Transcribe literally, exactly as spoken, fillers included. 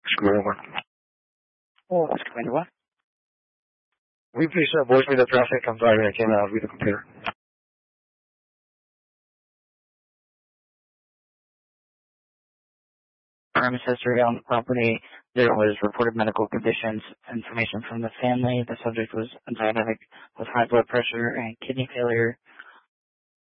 Screw over. Oh, what's coming to what? Will you please uh, voice me the traffic? I'm driving. I can't uh, read the computer. Premise history on the property. There was reported medical conditions, information from the family. The subject was diabetic with high blood pressure and kidney failure.